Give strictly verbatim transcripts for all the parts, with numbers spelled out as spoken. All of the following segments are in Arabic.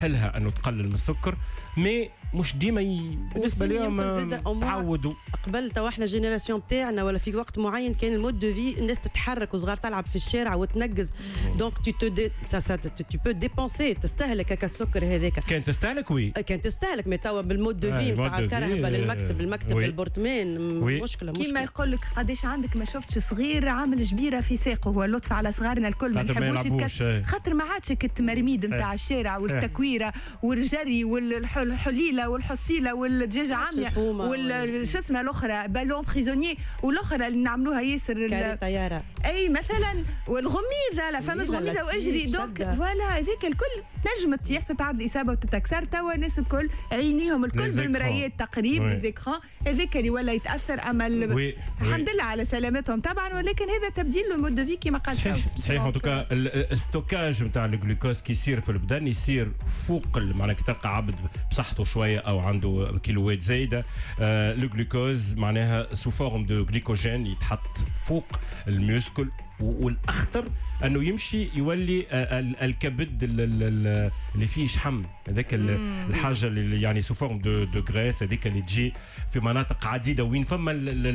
حلها انه تقلل من السكر مي مش ديما ي... بالنسبه لهم تعودوا. قبل تو احنا جينيراسيون تاعنا ولا في وقت معين كان المود دو في الناس تتحرك وصغار تلعب في الشارع وتنقز دونك تو تو دي سا سا تو بو ديبونسي تستهلك هكا السكر هذاك. كان تستهلك وي كان تستهلك مي توا بالمود دو في نتاع الكرهبه للمكتب المكتب للبرطمان مشكله مشكله. كيما يقول لك قداش عندك ما شفتش صغير عامل جبيره في ساقه. هو اللطف على صغارنا الكل ما نحبوش يتكسر خاطر ما عادش التمرميد نتاع الشارع والتكويره والجري والحليله والحصيله والدجاجه عاميه والش اسمها الاخرى بالون بريزونيي والاخرى اللي نعملوها ياسر طياره اي مثلا والغميزه لا فماش غميزه واجري دونك فوالا هذيك الكل تنجم تطيح تتعرض اصابه وتتكسر. توا الناس الكل عينيهم الكل بالمرايات تقريب لي زيكران هذاك اللي ولا يتاثر. اما الحمد لله على سلامتهم طبعا ولكن هذا تبديل للمود دو في كيما قال صحيح صحيح. ان توكا الستوكاج نتاع الجلوكوز كي يصير في البدن يصير فوق معناها كي تلقى عبد بصحته شويه او عنده كيلوات زايده آه لو جلوكوز معناها سو فورم دو جليكوجين يتحط فوق الميوسكل. والاخطر انه يمشي يولي الكبد اللي فيه شحم هذاك الحاجه اللي يعني سو فورم دو دو غريس هذيك اللي تجي في مناطق عديده وين فما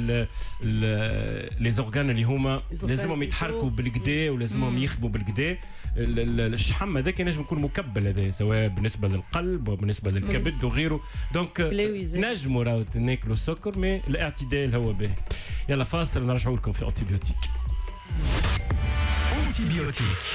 لي زورغان اللي هما لازمهم يتحركوا بالكدا ولازمهم يخدموا بالكدا. الشحم هذاك ينجم يكون مكبل هذا سواء بالنسبه للقلب وبالنسبه للكبد وغيره. دونك نجموا راهو ناكلوا السكر مي الاعتدال هو به. يلا فاصل نرجعوا لكم في انتيبيوتيك. أنتيبيوتيك